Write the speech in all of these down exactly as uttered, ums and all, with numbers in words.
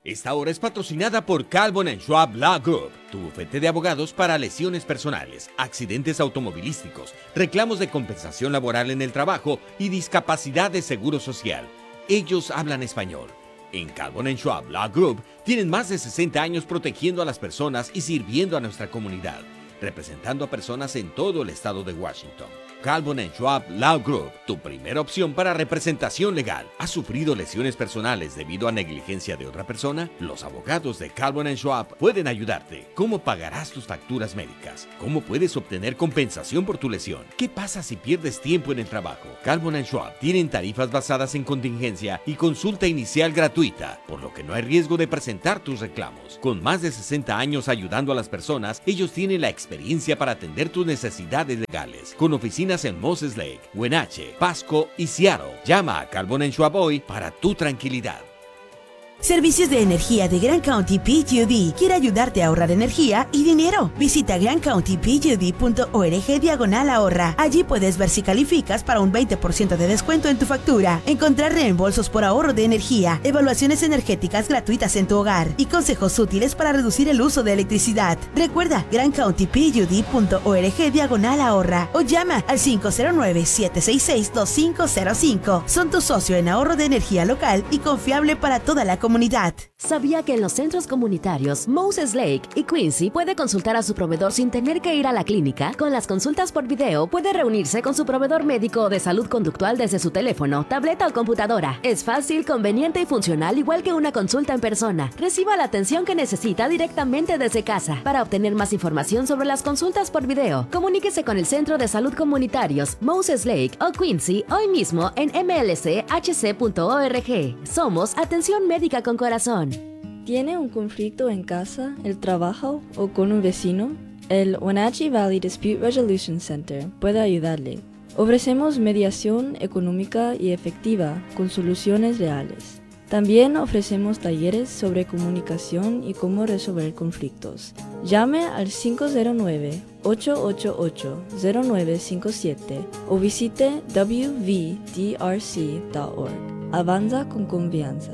Esta hora es patrocinada por Calvo and Schwab Law Group, tu bufete de abogados para lesiones personales, accidentes automovilísticos, reclamos de compensación laboral en el trabajo y discapacidad de seguro social. Ellos hablan español. En Calvo and Schwab Law Group tienen más de sesenta años protegiendo a las personas y sirviendo a nuestra comunidad, representando a personas en todo el estado de Washington. Calvo and Schwab Law Group, tu primera opción para representación legal. ¿Has sufrido lesiones personales debido a negligencia de otra persona? Los abogados de Calvo and Schwab pueden ayudarte. ¿Cómo pagarás tus facturas médicas? ¿Cómo puedes obtener compensación por tu lesión? ¿Qué pasa si pierdes tiempo en el trabajo? Calvo and Schwab tienen tarifas basadas en contingencia y consulta inicial gratuita, por lo que no hay riesgo de presentar tus reclamos. Con más de sesenta años ayudando a las personas, ellos tienen la experiencia para atender tus necesidades legales. Con oficinas en Moses Lake, Wenatchee, Pasco y Seattle. Llama a Calvo and Schwab hoy para tu tranquilidad. Servicios de Energía de Grand County P G D quiere ayudarte a ahorrar energía y dinero. Visita grand county p g d punto org diagonal ahorra. Allí puedes ver si calificas para un veinte por ciento de descuento en tu factura, encontrar reembolsos por ahorro de energía, evaluaciones energéticas gratuitas en tu hogar y consejos útiles para reducir el uso de electricidad. Recuerda grand county p g d punto org diagonal ahorra o llama al cinco cero nueve, siete seis seis, dos cinco cero cinco. Son tu socio en ahorro de energía local y confiable para toda la comunidad. Comunidad. ¿Sabía que en los centros comunitarios Moses Lake y Quincy puede consultar a su proveedor sin tener que ir a la clínica? Con las consultas por video puede reunirse con su proveedor médico de salud conductual desde su teléfono, tableta o computadora. Es fácil, conveniente y funcional igual que una consulta en persona. Reciba la atención que necesita directamente desde casa. Para obtener más información sobre las consultas por video, comuníquese con el Centro de Salud Comunitarios Moses Lake o Quincy hoy mismo en m l c h c punto org. Somos Atención Médica con Corazón. ¿Tiene un conflicto en casa, el trabajo o con un vecino? El Wenatchee Valley Dispute Resolution Center puede ayudarle. Ofrecemos mediación económica y efectiva con soluciones reales. También ofrecemos talleres sobre comunicación y cómo resolver conflictos. Llame al cinco cero nueve, ocho ocho ocho, cero nueve cinco siete o visite w v d r c punto org. Avanza con confianza.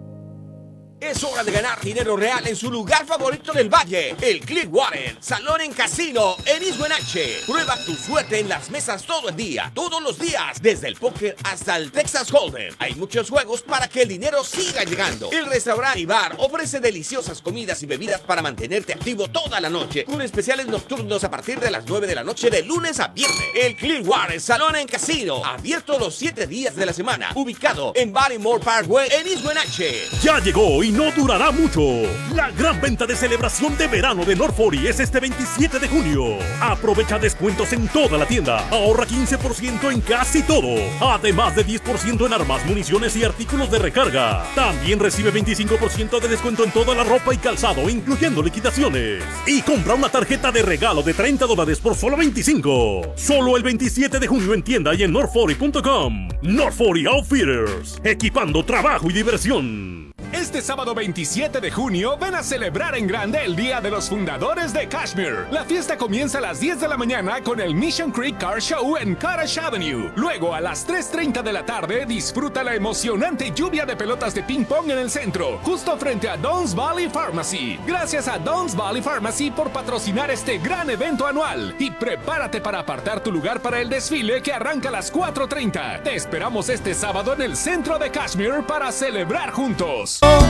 Es hora de ganar dinero real en su lugar favorito del valle, el Clearwater Salón en Casino en East Wenatchee. Prueba tu suerte en las mesas todo el día, todos los días, desde el póker hasta el Texas Hold'em. Hay muchos juegos para que el dinero siga llegando. El restaurante y bar ofrece deliciosas comidas y bebidas para mantenerte activo toda la noche, con especiales nocturnos a partir de las nueve de la noche de lunes a viernes. El Clearwater Salón en Casino, abierto los siete días de la semana, ubicado en Baltimore Parkway en East Wenatchee. Ya llegó y no durará mucho. La gran venta de celebración de verano de North forty es este veintisiete de junio. Aprovecha descuentos en toda la tienda. Ahorra quince por ciento en casi todo. Además de diez por ciento en armas, municiones y artículos de recarga. También recibe veinticinco por ciento de descuento en toda la ropa y calzado, incluyendo liquidaciones. Y compra una tarjeta de regalo de treinta dólares por solo veinticinco. Solo el veintisiete de junio en tienda y en north forty punto com. North forty Outfitters. Equipando trabajo y diversión. Este sábado veintisiete de junio, ven a celebrar en grande el Día de los Fundadores de Kashmir. La fiesta comienza a las diez de la mañana con el Mission Creek Car Show en Cottage Avenue. Luego, a las tres treinta de la tarde, disfruta la emocionante lluvia de pelotas de ping pong en el centro, justo frente a Don's Valley Pharmacy. Gracias a Don's Valley Pharmacy por patrocinar este gran evento anual. Y prepárate para apartar tu lugar para el desfile que arranca a las cuatro treinta. Te esperamos este sábado en el centro de Kashmir para celebrar juntos.